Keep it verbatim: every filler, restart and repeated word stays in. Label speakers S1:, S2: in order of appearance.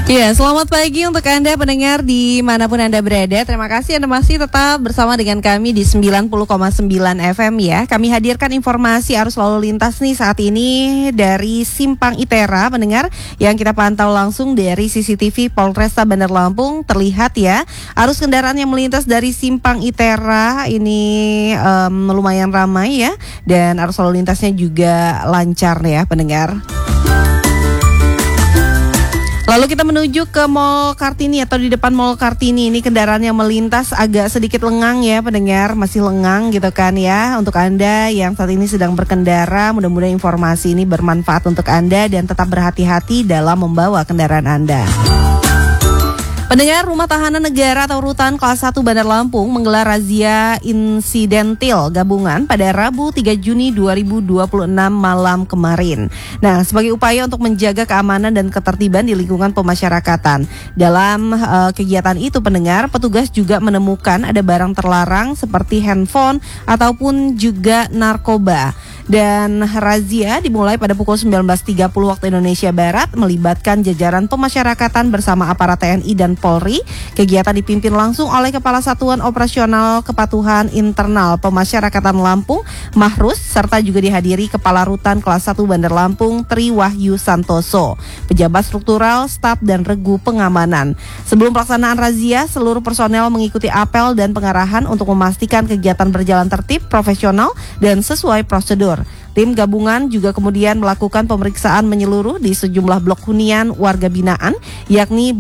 S1: Ya, selamat pagi untuk Anda pendengar dimanapun Anda berada. Terima kasih Anda masih tetap bersama dengan kami di sembilan puluh koma sembilan F M ya. Kami hadirkan informasi arus lalu lintas nih saat ini dari Simpang Itera pendengar, yang kita pantau langsung dari C C T V Polresta Bandar Lampung. Terlihat ya, arus kendaraan yang melintas dari Simpang Itera ini um, lumayan ramai ya, dan arus lalu lintasnya juga lancar ya pendengar. Lalu kita menuju ke Mall Kartini atau di depan Mall Kartini. Ini kendaraan yang melintas agak sedikit lengang ya pendengar, masih lengang gitu kan ya. Untuk Anda yang saat ini sedang berkendara, mudah-mudahan informasi ini bermanfaat untuk Anda dan tetap berhati-hati dalam membawa kendaraan Anda. Pendengar, Rumah Tahanan Negara atau Rutan Kelas satu Bandar Lampung menggelar razia insidentil gabungan pada Rabu tiga Juni dua ribu dua puluh enam malam kemarin. Nah, sebagai upaya untuk menjaga keamanan dan ketertiban di lingkungan pemasyarakatan. Dalam uh, kegiatan itu pendengar, petugas juga menemukan ada barang terlarang seperti handphone ataupun juga narkoba. Dan razia dimulai pada pukul sembilan belas tiga puluh waktu Indonesia Barat, melibatkan jajaran pemasyarakatan bersama aparat T N I dan Polri. Kegiatan dipimpin langsung oleh Kepala Satuan Operasional Kepatuhan Internal Pemasyarakatan Lampung, Mahrus, serta juga dihadiri Kepala Rutan Kelas satu Bandar Lampung, Tri Wahyu Santoso, pejabat struktural, staf dan regu pengamanan. Sebelum pelaksanaan razia, seluruh personel mengikuti apel dan pengarahan untuk memastikan kegiatan berjalan tertib, profesional, dan sesuai prosedur. Tim gabungan juga kemudian melakukan pemeriksaan menyeluruh di sejumlah blok hunian warga binaan, yakni